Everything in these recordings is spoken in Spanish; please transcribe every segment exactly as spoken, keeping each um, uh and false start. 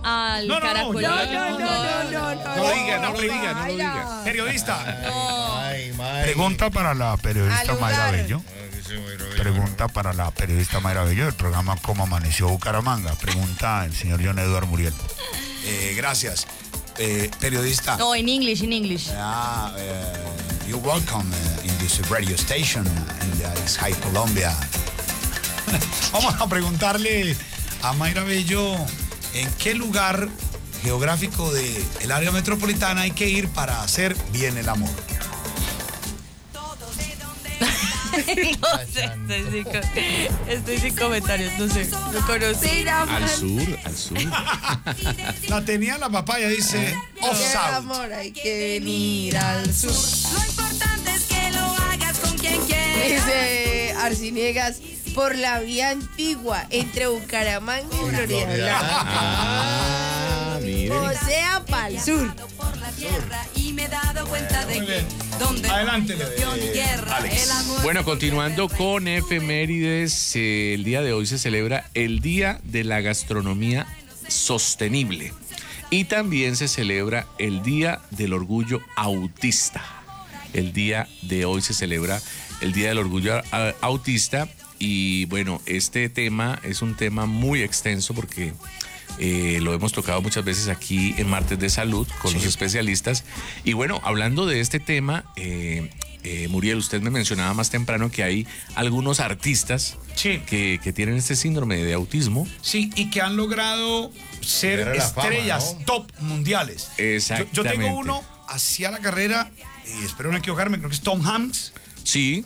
al No, no, no, caracol. no, no, no, no, no, no. No lo diga, no lo diga, no lo diga. Periodista. Pregunta para la periodista Al Mayra lugar. Bello. Pregunta para la periodista Mayra Bello del programa ¿Cómo amaneció Bucaramanga? Pregunta el señor John Eduardo Muriel. Eh, gracias. Eh, periodista. No, in English, in English. Ah, uh, you're welcome uh, in this radio station in the Sky Colombia. Vamos a preguntarle a Mayra Bello en qué lugar geográfico del área metropolitana hay que ir para hacer bien el amor. No sé, estoy sin, co- estoy sin comentarios, no sé, no conocí. Al sur, al sur. La tenía la papaya, dice off El south. amor hay que venir al sur. Lo importante es que lo hagas con quien quieras. Dice Arciniegas, por la vía antigua entre Bucaramanga y Florida Blanca. Ah, mire. O sea, para el sur. Por la tierra y me he dado cuenta de que donde Adelante, yo ni guerra, Alex. el amor. Bueno, continuando con efemérides, eh, el día de hoy se celebra el Día de la Gastronomía Sostenible y también se celebra el Día del Orgullo Autista. El día de hoy se celebra el Día del Orgullo a- Autista y bueno, este tema es un tema muy extenso porque eh, lo hemos tocado muchas veces aquí en Martes de Salud con los especialistas. Y bueno, hablando de este tema, eh, eh, Muriel, usted me mencionaba más temprano que hay algunos artistas Sí. que, que tienen este síndrome de autismo. Sí, y que han logrado ser Llegar a la fama, estrellas ¿no? top mundiales. Yo, yo Exactamente. tengo uno hacia la carrera, y espero no equivocarme, creo que es Tom Hanks. Sí.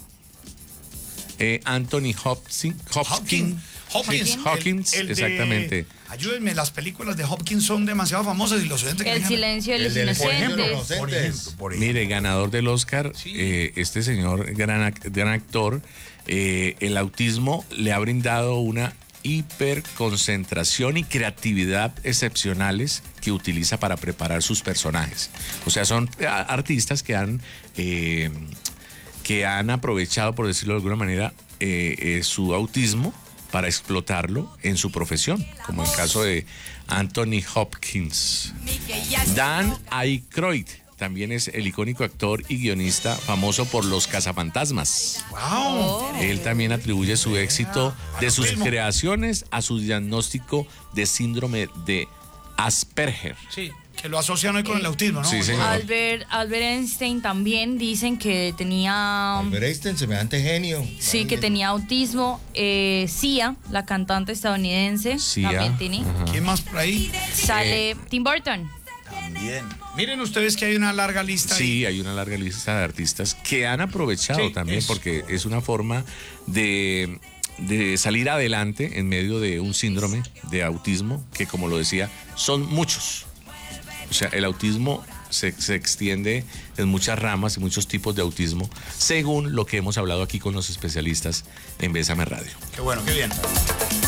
Eh, Anthony Hopkins. Hopkins. Hopkins. Hopkins, el- el de- exactamente. Ayúdenme, las películas de Hopkins son demasiado famosas y los oyentes que El tengan- silencio de los El del Por ejemplo, inocentes. por ejemplo, por ejemplo. Mire, ganador del Oscar, Sí. eh, este señor, gran, ac- gran actor, eh, el autismo le ha brindado una hiperconcentración y creatividad excepcionales que utiliza para preparar sus personajes. O sea, son eh, artistas que han, eh, que han aprovechado, por decirlo de alguna manera, eh, eh, su autismo para explotarlo en su profesión, como el caso de Anthony Hopkins. Dan Aykroyd también es el icónico actor y guionista famoso por Los Cazafantasmas. ¡Wow! Él también atribuye su éxito de sus autismo. creaciones a su diagnóstico de síndrome de Asperger. Sí, que lo asocian hoy con el autismo, ¿no? Sí, señor. Albert, Albert Einstein también dicen que tenía... Albert Einstein, semejante genio. Sí, que tenía autismo. Eh, Sia, la cantante estadounidense, Sia, también tiene. ajá. ¿Quién más por ahí? Sale Tim Burton. También. Miren ustedes que hay una larga lista. Sí, hay una larga lista de artistas que han aprovechado Sí, también es- porque es una forma de, de salir adelante en medio de un síndrome de autismo que, como lo decía, son muchos. O sea, el autismo se, se extiende en muchas ramas y muchos tipos de autismo, según lo que hemos hablado aquí con los especialistas en Bésame Radio. Qué bueno, qué bien.